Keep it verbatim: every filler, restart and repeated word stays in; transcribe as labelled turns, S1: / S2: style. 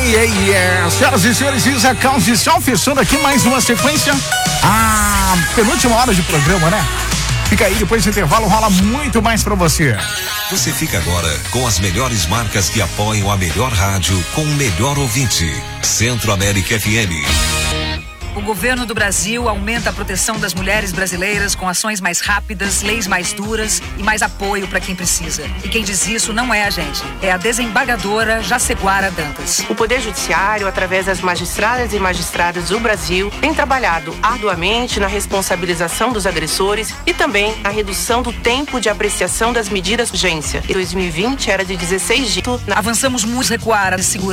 S1: yeah, yeah. Senhoras e senhores, Isa Caldição fechando aqui mais uma sequência. Ah, penúltima hora de programa, né? Fica aí, depois do intervalo rola muito mais pra você.
S2: Você fica agora com as melhores marcas que apoiam a melhor rádio com o melhor ouvinte. Centro América F M.
S3: O governo do Brasil aumenta a proteção das mulheres brasileiras com ações mais rápidas, leis mais duras e mais apoio para quem precisa. E quem diz isso não é a gente, é a desembargadora Jaceguara Dantas.
S4: O Poder Judiciário, através das magistradas e magistrados do Brasil, tem trabalhado arduamente na responsabilização dos agressores e também na redução do tempo de apreciação das medidas de urgência. Em dois mil e vinte era de dezesseis dias.
S3: Avançamos muito recuar a segurança.